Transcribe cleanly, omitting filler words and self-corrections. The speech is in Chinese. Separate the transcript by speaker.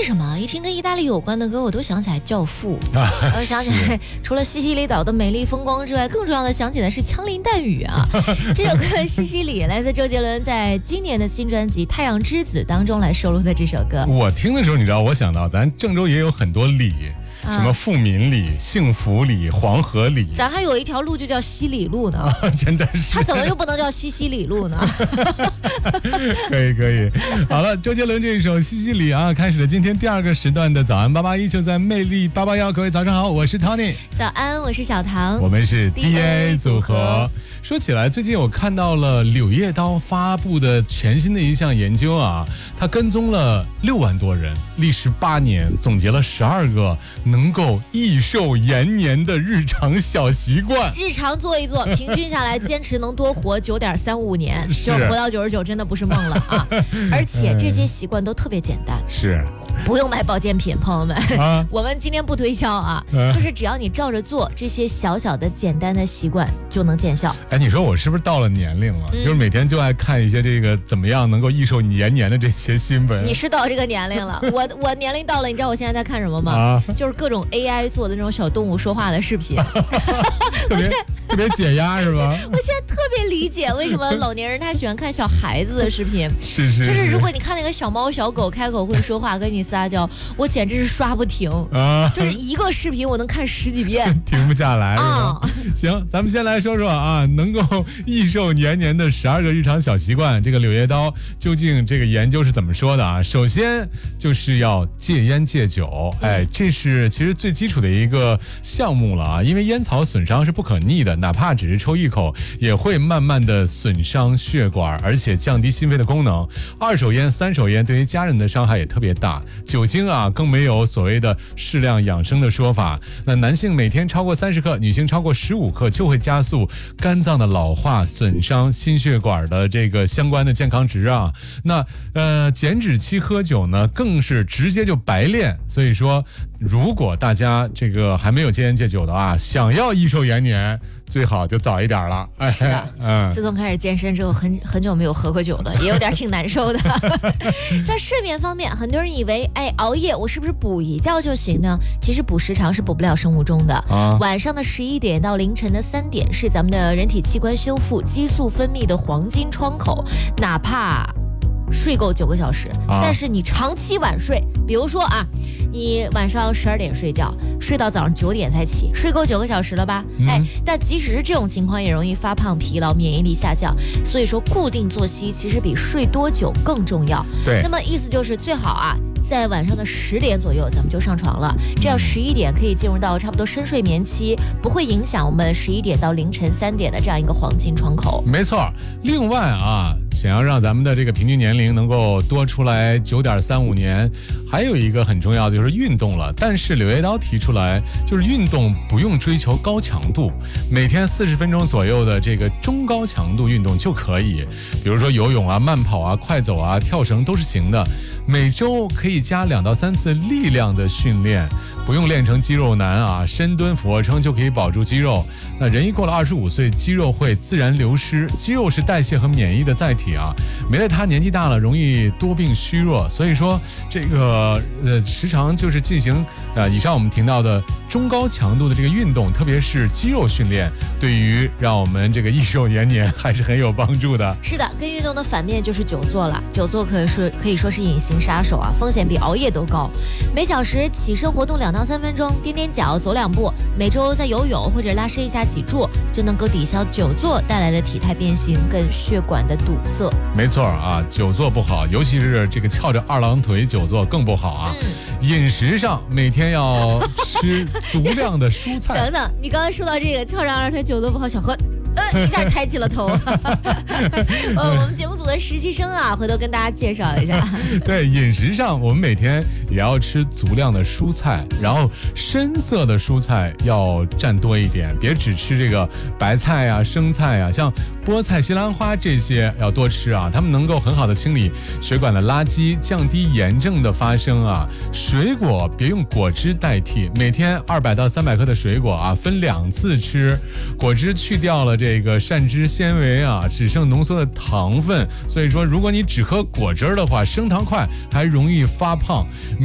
Speaker 1: 为什么一听跟意大利有关的歌，我都想起来《教父》然后想起来除了西西里岛的美丽风光之外，更重要的想起来是枪林弹雨啊。这首歌《西西里》来自周杰伦在今年的新专辑《太阳之子》当中来收录的这首歌。
Speaker 2: 我听的时候，你知道，我想到咱郑州也有很多里。什么富民里、幸福里、黄河里，
Speaker 1: 咱还有一条路就叫西里路呢。
Speaker 2: 真的是，
Speaker 1: 它怎么就不能叫西西里路呢？
Speaker 2: 可以。好了，周杰伦这一首《西西里》啊，开始了今天第2个时段的早安881，就在魅力881。各位早上好，我是 Tony。
Speaker 1: 早安，我是小唐。
Speaker 2: 我们是 DA 组合。说起来，最近我看到了柳叶刀发布的全新的一项研究啊，它跟踪了6万多人，历时8年，总结了12个能够益寿延年的日常小习惯。
Speaker 1: 日常做一做，平均下来坚持能多活9.35年，就是活到99真的不是梦了啊！而且这些习惯都特别简单，
Speaker 2: 是
Speaker 1: 不用买保健品，朋友们。我们今天不推销啊，就是只要你照着做，这些小小的简单的习惯就能见效。
Speaker 2: 哎，你说我是不是到了年龄了？就是每天就爱看一些这个怎么样能够益寿延年的这些新闻。
Speaker 1: 你是到这个年龄了，我年龄到了，你知道我现在在看什么吗？就是各种 AI 做的那种小动物说话的视频。
Speaker 2: 特别解压是吧？
Speaker 1: 我现在特别理解为什么老年人他喜欢看小孩子的视频。
Speaker 2: 是，
Speaker 1: 就是如果你看那个小猫小狗开口会说话跟你撒娇，我简直是刷不停啊！就是一个视频我能看10几遍，
Speaker 2: 停不下来啊！行，咱们先来说说啊，能够益寿延年的12个日常小习惯。这个柳叶刀究竟这个研究是怎么说的啊？首先就是要戒烟戒酒，哎，这是其实最基础的一个项目了啊，因为烟草损伤是不可逆的，哪怕只是抽一口，也会慢慢的损伤血管，而且降低心肺的功能。2手烟、3手烟对于家人的伤害也特别大。酒精啊，更没有所谓的适量养生的说法。那男性每天超过30克，女性超过15克，就会加速肝脏的老化，损伤心血管的这个相关的健康值啊。那减脂期喝酒呢，更是直接就白练。所以说，如果大家这个还没有戒烟戒酒的啊，想要益寿延年，最好就早一点了。
Speaker 1: 是的，自从开始健身之后，很久没有喝过酒了，也有点挺难受的。在睡眠方面，很多人以为，熬夜我是不是补一觉就行呢？其实补时长是补不了生物钟的。晚上的11点到凌晨的3点是咱们的人体器官修复、激素分泌的黄金窗口，哪怕睡够9个小时，但是你长期晚睡，比如说啊，你晚上12点睡觉，睡到早上9点才起，睡够9个小时了吧？但即使是这种情况，也容易发胖、疲劳、免疫力下降。所以说，固定作息其实比睡多久更重要。
Speaker 2: 对，
Speaker 1: 那么意思就是最好啊，在晚上的10点左右，咱们就上床了，这样11点可以进入到差不多深睡眠期，不会影响我们11点到凌晨3点的这样一个黄金窗口。
Speaker 2: 没错。另外啊，想要让咱们的这个平均年龄能够多出来9.35年，还有一个很重要的就是运动了。但是柳叶刀提出来，就是运动不用追求高强度，每天40分钟左右的这个中高强度运动就可以，比如说游泳啊、慢跑啊、快走啊、跳绳都是行的。每周可以加2到3次力量的训练，不用练成肌肉男啊，深蹲、俯卧撑就可以保住肌肉。那人一过了25岁，肌肉会自然流失，肌肉是代谢和免疫的载体啊，没了它年纪大了容易多病虚弱。所以说这个时常就是进行以上我们提到的中高强度的这个运动，特别是肌肉训练，对于让我们这个益寿延年还是很有帮助的。
Speaker 1: 是的，跟运动的反面就是久坐了，久坐可以说是隐形杀手啊，风险比熬夜都高。每小时起身活动2到3分钟，踮踮脚走2步，每周再游泳或者拉伸一下脊柱，就能够抵消久坐带来的体态变形跟血管的堵塞。
Speaker 2: 没错啊，久坐不好，尤其是这个翘着2郎腿久坐更不好啊。饮食上每天要吃足量的蔬菜。
Speaker 1: 等等，你刚才说到这个翘着2郎腿久坐不好，小何一下抬起了头。我们节目组的实习生啊，回头跟大家介绍一下。
Speaker 2: 对，饮食上我们每天也要吃足量的蔬菜，然后深色的蔬菜要占多一点，别只吃这个白菜啊、生菜啊，像菠菜、西兰花这些要多吃啊，它们能够很好的清理血管的垃圾，降低炎症的发生啊。水果别用果汁代替，每天200到300克的水果啊，分2次吃。果汁去掉了这个膳食纤维啊，只剩浓缩的糖分，所以说如果你只喝果汁的话，升糖快，还容易发胖。